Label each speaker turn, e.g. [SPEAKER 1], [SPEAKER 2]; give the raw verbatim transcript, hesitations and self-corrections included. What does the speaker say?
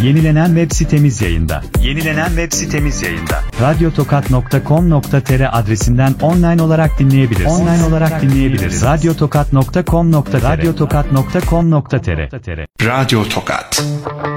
[SPEAKER 1] Yenilenen web sitemiz yayında.
[SPEAKER 2] Yenilenen web sitemiz yayında.
[SPEAKER 1] radyotokat nokta com nokta tr adresinden online olarak dinleyebilirsiniz. Online olarak dinleyebiliriz. radyotokat nokta com nokta tr radyotokat nokta com nokta tr
[SPEAKER 2] Radyo Tokat.